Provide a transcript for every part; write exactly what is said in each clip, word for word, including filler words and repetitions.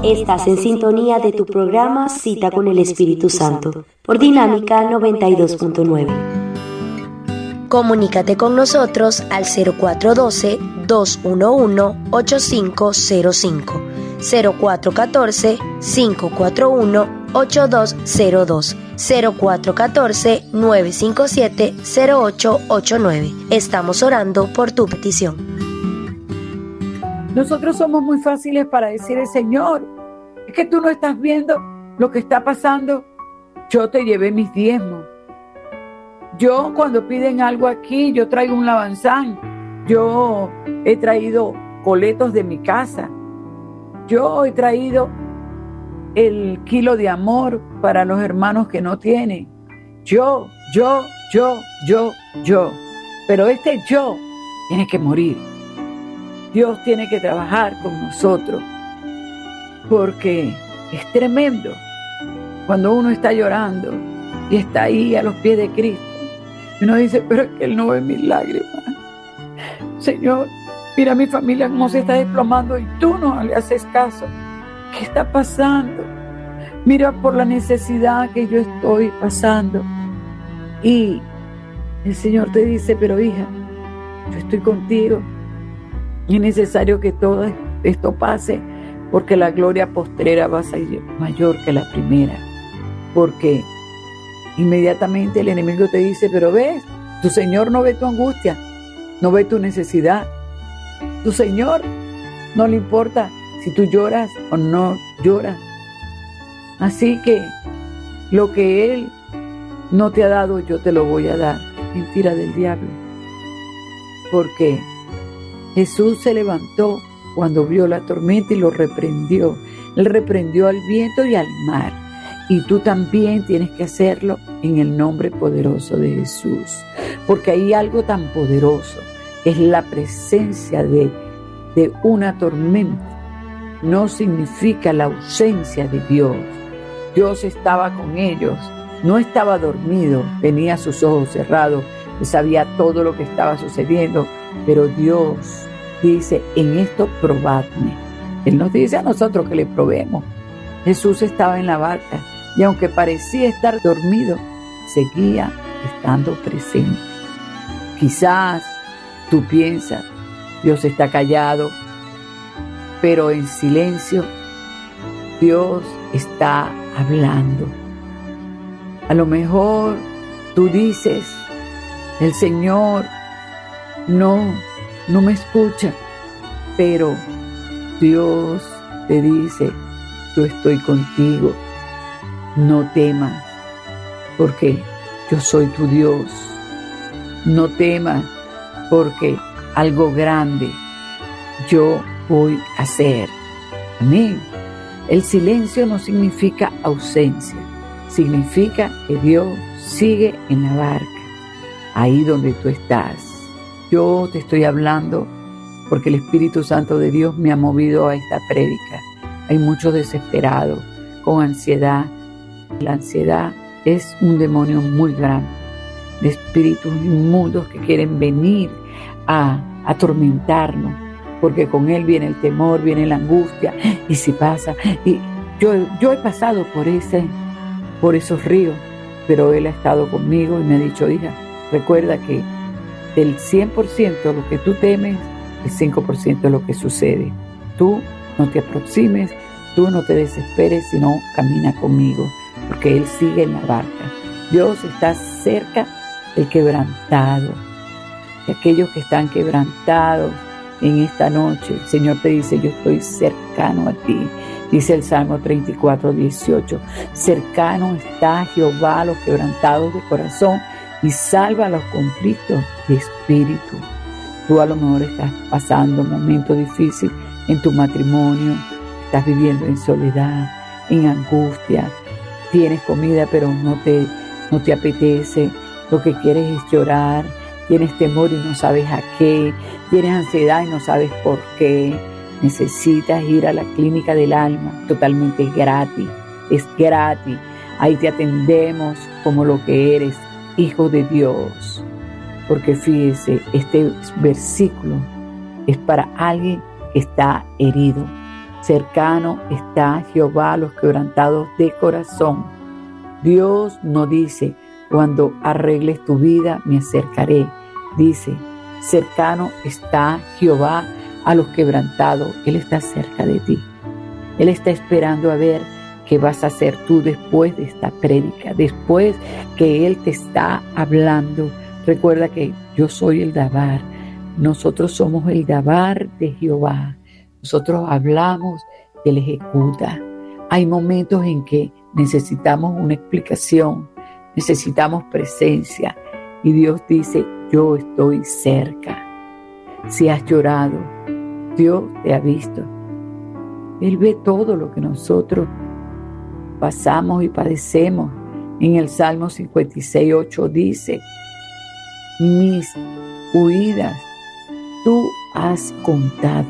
Estás en sintonía de tu programa Cita con el Espíritu Santo por Dinámica noventa y dos punto nueve. Comunícate con nosotros al cero cuatro uno dos, dos uno uno, ocho cinco cero cinco, cero cuatro uno cuatro, cinco cuatro uno, ocho dos cero dos, cero cuatro uno cuatro, nueve cinco siete, cero ocho ocho nueve. Estamos orando por tu petición. Nosotros somos muy fáciles para decir, Señor, es que tú no estás viendo lo que está pasando. Yo te llevé mis diezmos. Yo cuando piden algo aquí, yo traigo un lavanzán. Yo he traído coletos de mi casa. Yo he traído el kilo de amor para los hermanos que no tienen. Yo, yo, yo, yo, yo. Pero este yo tiene que morir. Dios tiene que trabajar con nosotros, porque es tremendo cuando uno está llorando y está ahí a los pies de Cristo. Y uno dice, pero es que Él no ve mis lágrimas. Señor, mira a mi familia cómo se está desplomando y tú no le haces caso. ¿Qué está pasando? Mira por la necesidad que yo estoy pasando. Y el Señor te dice, pero hija, yo estoy contigo. Es necesario que todo esto pase, porque la gloria postrera va a ser mayor que la primera. Porque inmediatamente el enemigo te dice, pero ves, tu Señor no ve tu angustia, no ve tu necesidad. Tu Señor no le importa si tú lloras o no lloras. Así que lo que Él no te ha dado, yo te lo voy a dar. Mentira del diablo. Porque Jesús se levantó cuando vio la tormenta y lo reprendió. Él reprendió al viento y al mar. Y tú también tienes que hacerlo en el nombre poderoso de Jesús. Porque hay algo tan poderoso, es la presencia de, de una tormenta. No significa la ausencia de Dios. Dios estaba con ellos, no estaba dormido, tenía sus ojos cerrados, sabía todo lo que estaba sucediendo. Pero Dios dice, en esto probadme. Él nos dice a nosotros que le probemos. Jesús estaba en la barca y aunque parecía estar dormido, seguía estando presente. Quizás tú piensas, Dios está callado, pero en silencio Dios está hablando. A lo mejor tú dices, el Señor No, no me escucha, pero Dios te dice, yo estoy contigo, no temas, porque yo soy tu Dios. No temas, porque algo grande yo voy a hacer. Amén. El silencio no significa ausencia, significa que Dios sigue en la barca, ahí donde tú estás. Yo te estoy hablando porque el Espíritu Santo de Dios me ha movido a esta prédica. Hay muchos desesperados, con ansiedad. La ansiedad es un demonio muy grande, de espíritus inmundos que quieren venir a atormentarnos, porque con él viene el temor, viene la angustia, y si pasa, y yo, yo he pasado por, ese, por esos ríos, pero él ha estado conmigo y me ha dicho, hija, recuerda que del cien por ciento lo que tú temes, el cinco por ciento es lo que sucede. Tú no te aproximes, tú no te desesperes, sino camina conmigo, porque Él sigue en la barca. Dios está cerca del quebrantado, de aquellos que están quebrantados en esta noche. El Señor te dice, yo estoy cercano a ti. Dice el Salmo treinta y cuatro, dieciocho, cercano está Jehová a los quebrantados de corazón y salva a los conflictos de espíritu. Tú a lo mejor estás pasando un momento difícil en tu matrimonio, estás viviendo en soledad, en angustia, tienes comida pero no te, no te apetece, lo que quieres es llorar, tienes temor y no sabes a qué, tienes ansiedad y no sabes por qué. Necesitas ir a la clínica del alma, totalmente gratis, es gratis. Ahí te atendemos como lo que eres, hijo de Dios. Porque fíjese, este versículo es para alguien que está herido, Cercano está Jehová a los quebrantados de corazón. Dios no dice, cuando arregles tu vida me acercaré. Dice, cercano está Jehová a los quebrantados. Él está cerca de ti. Él está esperando a ver qué vas a hacer tú después de esta prédica, después que Él te está hablando. Recuerda que yo soy el Dabar. Nosotros somos el Dabar de Jehová. Nosotros hablamos y Él ejecuta. Hay momentos en que necesitamos una explicación, necesitamos presencia. Y Dios dice, yo estoy cerca. Si has llorado, Dios te ha visto. Él ve todo lo que nosotros pasamos y padecemos. En el Salmo cincuenta y seis, ocho dice, mis huidas tú has contado.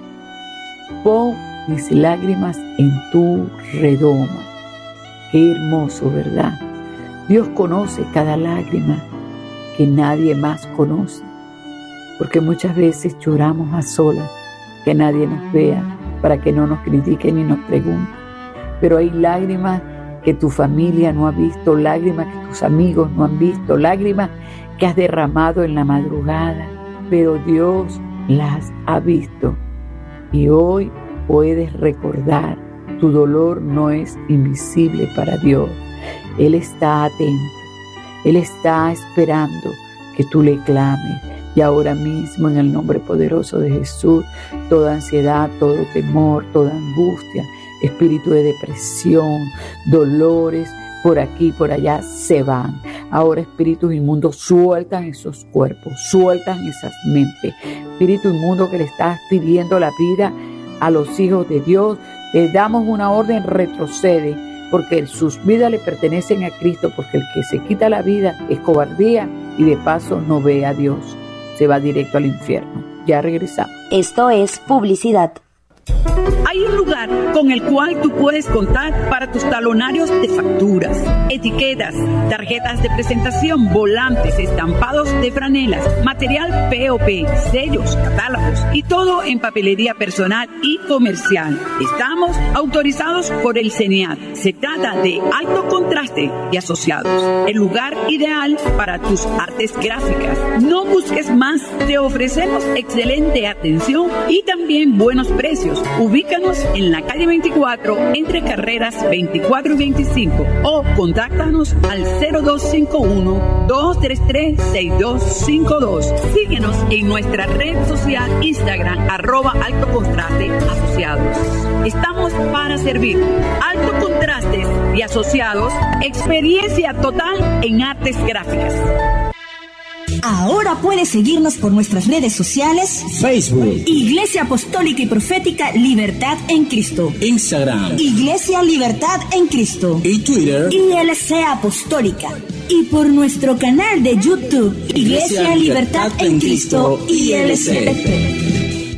Pon mis lágrimas en tu redoma. Qué hermoso, ¿verdad? Dios conoce cada lágrima que nadie más conoce, porque muchas veces lloramos a solas, que nadie nos vea, para que no nos critiquen ni nos pregunten. Pero hay lágrimas que tu familia no ha visto, lágrimas que tus amigos no han visto, lágrimas que has derramado en la madrugada, pero Dios las ha visto. Y hoy puedes recordar, tu dolor no es invisible para Dios. Él está atento, Él está esperando que tú le clames. Y ahora mismo, en el nombre poderoso de Jesús, toda ansiedad, todo temor, toda angustia, espíritu de depresión, dolores, por aquí, por allá, se van. Ahora espíritus inmundos sueltan esos cuerpos, sueltan esas mentes. Espíritu inmundo que le estás pidiendo la vida a los hijos de Dios, le damos una orden, retrocede, porque sus vidas le pertenecen a Cristo, porque el que se quita la vida es cobardía y de paso no ve a Dios, se va directo al infierno. Ya regresamos. Esto es publicidad. Hay un lugar con el cual tú puedes contar para tus talonarios de facturas, etiquetas, tarjetas de presentación, volantes, estampados de franelas, material P O P, sellos, catálogos y todo en papelería personal y comercial. Estamos autorizados por el CENIAT. Se trata de Alto Contraste y Asociados, el lugar ideal para tus artes gráficas. No busques más, te ofrecemos excelente atención y también buenos precios. Ubícanos en la calle veinticuatro, entre carreras veinticuatro y veinticinco, o contáctanos al cero dos cinco uno, dos tres tres, seis dos cinco dos. Síguenos en nuestra red social Instagram, arroba Alto Contraste Asociados. Estamos para servir. Alto Contrastes y Asociados, experiencia total en artes gráficas. Ahora puedes seguirnos por nuestras redes sociales: Facebook, Iglesia Apostólica y Profética Libertad en Cristo; Instagram, Iglesia Libertad en Cristo; y Twitter, I L C Apostólica; y por nuestro canal de YouTube, Iglesia, Iglesia Libertad, Libertad en Cristo, I L C.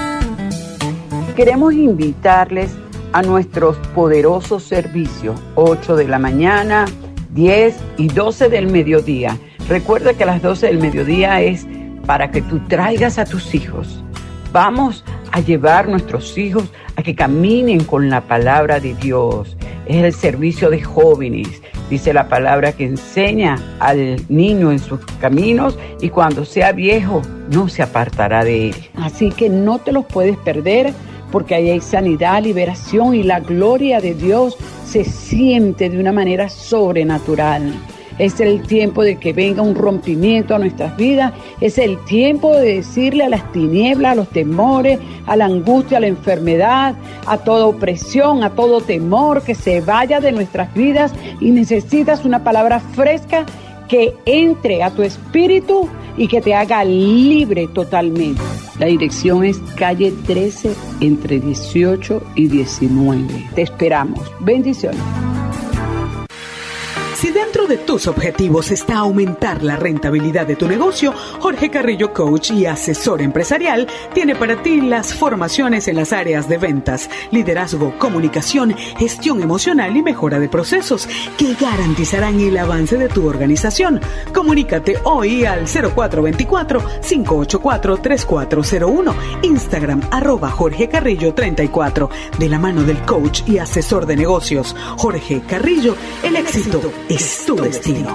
Queremos invitarles a nuestros poderosos servicios, ocho de la mañana, diez y doce del mediodía. Recuerda que a las doce del mediodía es para que tú traigas a tus hijos. Vamos a llevar a nuestros hijos a que caminen con la palabra de Dios. Es el servicio de jóvenes. Dice la palabra que enseña al niño en sus caminos y cuando sea viejo no se apartará de él. Así que no te los puedes perder, porque ahí hay sanidad, liberación y la gloria de Dios se siente de una manera sobrenatural. Es el tiempo de que venga un rompimiento a nuestras vidas. Es el tiempo de decirle a las tinieblas, a los temores, a la angustia, a la enfermedad, a toda opresión, a todo temor, que se vaya de nuestras vidas. Y necesitas una palabra fresca que entre a tu espíritu y que te haga libre totalmente. La dirección es calle trece, entre dieciocho y diecinueve. Te esperamos. Bendiciones. Si dentro de tus objetivos está aumentar la rentabilidad de tu negocio, Jorge Carrillo, coach y asesor empresarial, tiene para ti las formaciones en las áreas de ventas, liderazgo, comunicación, gestión emocional y mejora de procesos que garantizarán el avance de tu organización. Comunícate hoy al cero cuatro dos cuatro, cinco ocho cuatro, tres cuatro cero uno, Instagram arroba Jorge Carrillo treinta y cuatro, de la mano del coach y asesor de negocios Jorge Carrillo. El éxito es tu destino.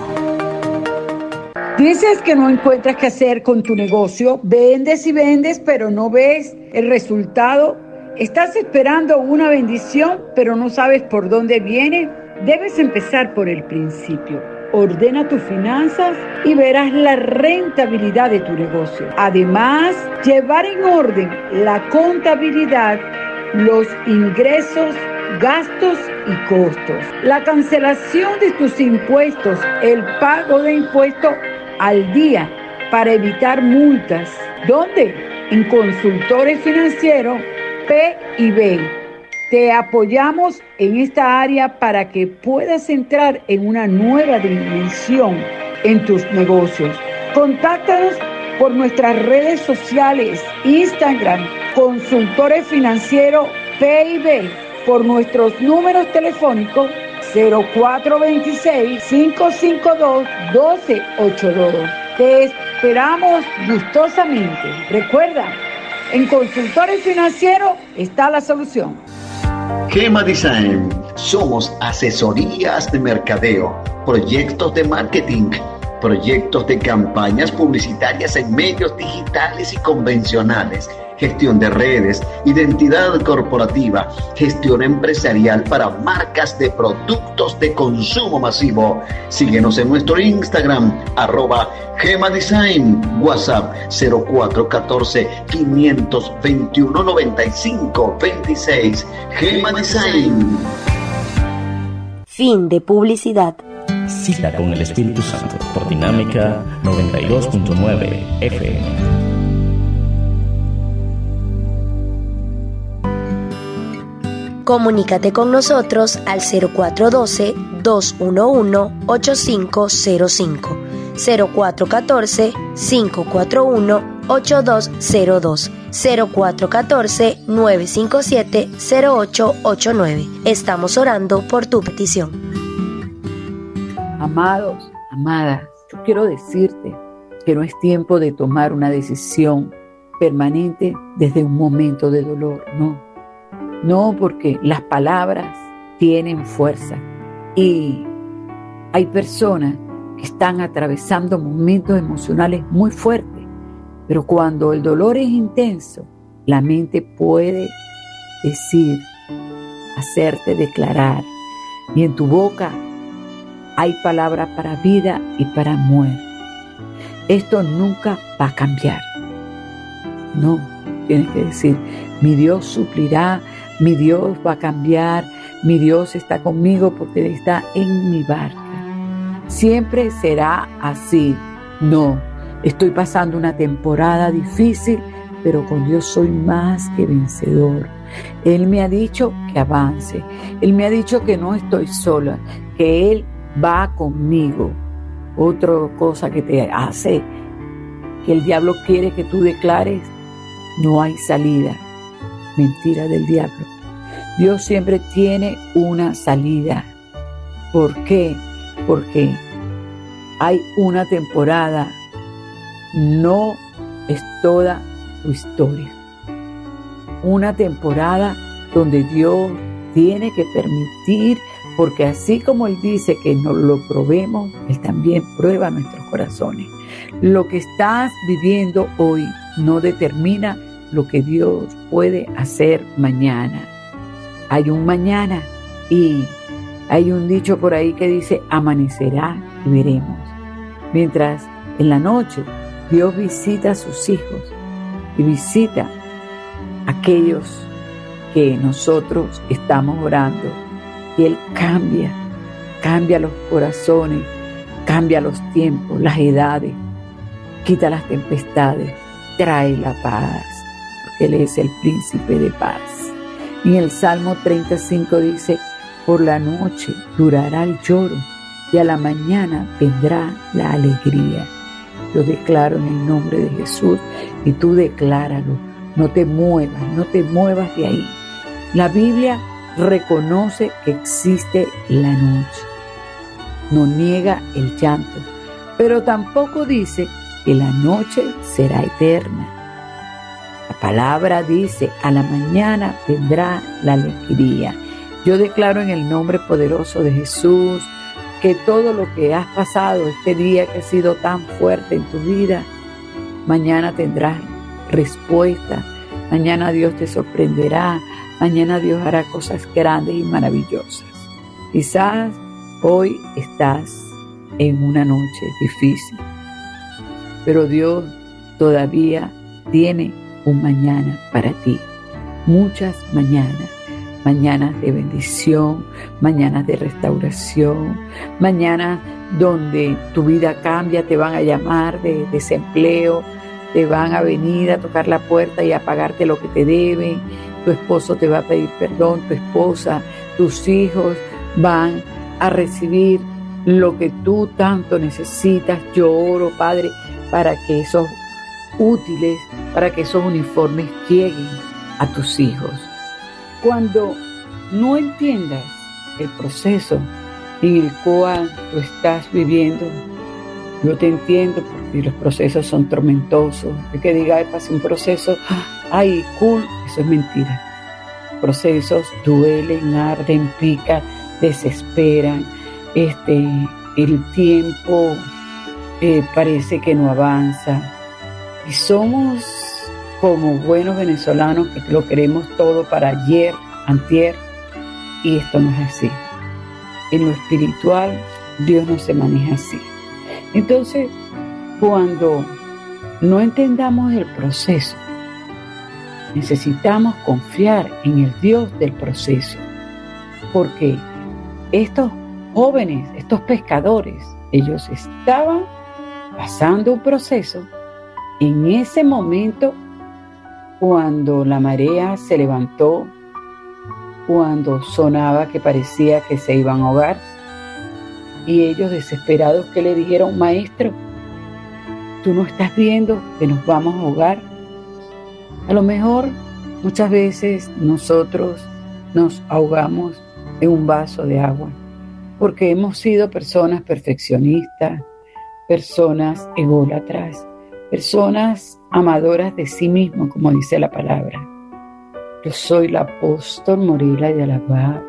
Dices que no encuentras qué hacer con tu negocio, vendes y vendes, pero no ves el resultado. Estás esperando una bendición, pero no sabes por dónde viene. Debes empezar por el principio. Ordena tus finanzas y verás la rentabilidad de tu negocio. Además, llevar en orden la contabilidad, los ingresos, gastos y costos, la cancelación de tus impuestos, el pago de impuestos al día para evitar multas. ¿Dónde? En Consultores Financieros P y B. Te apoyamos en esta área para que puedas entrar en una nueva dimensión en tus negocios. Contáctanos por nuestras redes sociales, Instagram, Consultores Financieros P y B, por nuestros números telefónicos cero cuatro dos seis, cinco cinco dos, uno dos ocho dos. Te esperamos gustosamente. Recuerda, en Consultores Financieros está la solución. Gema Design. Somos asesorías de mercadeo, proyectos de marketing, proyectos de campañas publicitarias en medios digitales y convencionales, gestión de redes, identidad corporativa, gestión empresarial para marcas de productos de consumo masivo. Síguenos en nuestro Instagram, arroba Gema Design, WhatsApp cero cuatro uno cuatro, cinco dos uno, nueve cinco dos seis. Gema Design. Fin de publicidad. Cita con el Espíritu Santo por Dinámica noventa y dos punto nueve F M. Comunícate con nosotros al cero cuatro uno dos, dos uno uno, ocho cinco cero cinco, cero cuatro uno cuatro, cinco cuatro uno, ocho dos cero dos, cero cuatro uno cuatro, nueve cinco siete, cero ocho ocho nueve. Estamos orando por tu petición. Amados, amadas, yo quiero decirte que no es tiempo de tomar una decisión permanente desde un momento de dolor, no. No, porque las palabras tienen fuerza y hay personas que están atravesando momentos emocionales muy fuertes, pero cuando el dolor es intenso, la mente puede decir, hacerte declarar, y en tu boca hay palabras para vida y para muerte. Esto nunca va a cambiar. No, tienes que decir, mi Dios suplirá, mi Dios va a cambiar, mi Dios está conmigo porque está en mi barca. Siempre será así. No, estoy pasando una temporada difícil, pero con Dios soy más que vencedor. Él me ha dicho que avance. Él me ha dicho que no estoy sola, que Él va conmigo. Otra cosa que te hace que el diablo quiere que tú declares, no hay salida. Mentira del diablo. Dios siempre tiene una salida. ¿Por qué? Porque hay una temporada. No es toda tu historia. Una temporada donde Dios tiene que permitir, porque así como Él dice que nos lo probemos, Él también prueba nuestros corazones. Lo que estás viviendo hoy no determina lo que Dios puede hacer mañana. Hay un mañana y hay un dicho por ahí que dice, amanecerá y veremos. Mientras en la noche Dios visita a sus hijos y visita a aquellos que nosotros estamos orando. Y Él cambia, cambia los corazones, cambia los tiempos, las edades, quita las tempestades, trae la paz, porque Él es el príncipe de paz. Y en el Salmo treinta y cinco dice, por la noche durará el lloro y a la mañana vendrá la alegría. Lo declaro en el nombre de Jesús y tú decláralo. No te muevas, no te muevas de ahí. La Biblia reconoce que existe la noche. No niega el llanto, pero tampoco dice que la noche será eterna. La palabra dice, a la mañana vendrá la alegría. Yo declaro en el nombre poderoso de Jesús que todo lo que has pasado este día que ha sido tan fuerte en tu vida, mañana tendrás respuesta. Mañana Dios te sorprenderá. Mañana Dios hará cosas grandes y maravillosas. Quizás hoy estás en una noche difícil, pero Dios todavía tiene un mañana para ti. Muchas mañanas. Mañanas de bendición, mañanas de restauración, mañanas donde tu vida cambia, te van a llamar de desempleo, te van a venir a tocar la puerta y a pagarte lo que te deben, tu esposo te va a pedir perdón, tu esposa, tus hijos van a recibir lo que tú tanto necesitas. Yo oro, Padre, para que esos útiles, para que esos uniformes lleguen a tus hijos. Cuando no entiendas el proceso en el cual tú estás viviendo, yo te entiendo porque los procesos son tormentosos. El que diga, pasé un proceso, ay, cool, eso es mentira. Procesos duelen, arden, pican, desesperan. Este, el tiempo eh, parece que no avanza. Y somos como buenos venezolanos que lo queremos todo para ayer, antier, y esto no es así. En lo espiritual, Dios no se maneja así. Entonces, cuando no entendamos el proceso, necesitamos confiar en el Dios del proceso, porque estos jóvenes, estos pescadores, ellos estaban pasando un proceso. En ese momento, cuando la marea se levantó, cuando sonaba que parecía que se iban a ahogar, y ellos desesperados que le dijeron, maestro, ¿tú no estás viendo que nos vamos a ahogar? A lo mejor muchas veces nosotros nos ahogamos en un vaso de agua, porque hemos sido personas perfeccionistas, personas ególatras, personas amadoras de sí mismo, como dice la palabra. Yo soy la apóstol Morela de Alabá,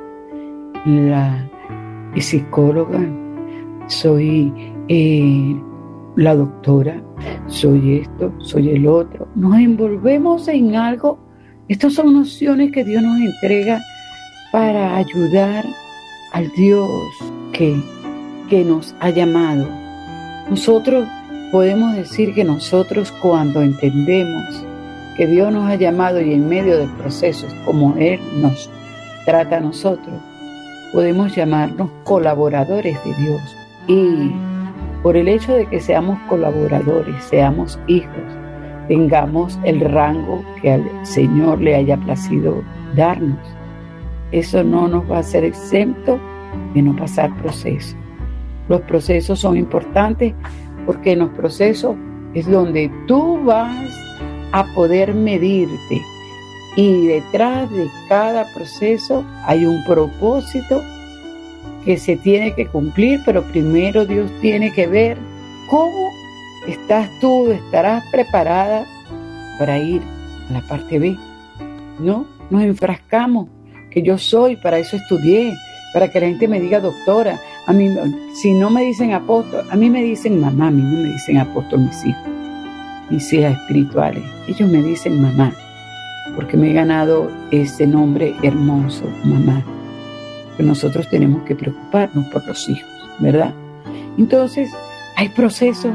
la psicóloga, soy eh, la doctora, soy esto, soy el otro. Nos envolvemos en algo. Estas son nociones que Dios nos entrega para ayudar al Dios que, que nos ha llamado. Nosotros podemos decir que nosotros, cuando entendemos que Dios nos ha llamado y en medio de procesos como Él nos trata a nosotros, podemos llamarnos colaboradores de Dios. Y por el hecho de que seamos colaboradores, seamos hijos, tengamos el rango que al Señor le haya placido darnos, eso no nos va a hacer exento de no pasar procesos. Los procesos son importantes porque en los procesos es donde tú vas a poder medirte, y detrás de cada proceso hay un propósito que se tiene que cumplir, pero primero Dios tiene que ver cómo estás tú, estarás preparada para ir a la parte B. No, nos enfrascamos, que yo soy, para eso estudié, para que la gente me diga doctora. A mí, si no me dicen apóstol, a mí me dicen mamá, a mí no me dicen apóstol mis hijos, mis hijas espirituales. Ellos me dicen mamá, porque me he ganado ese nombre hermoso, mamá. Que nosotros tenemos que preocuparnos por los hijos, ¿verdad? Entonces, hay procesos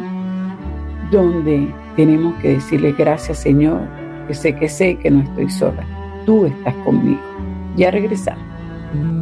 donde tenemos que decirle gracias, Señor, que sé que sé que no estoy sola. Tú estás conmigo. Ya regresamos.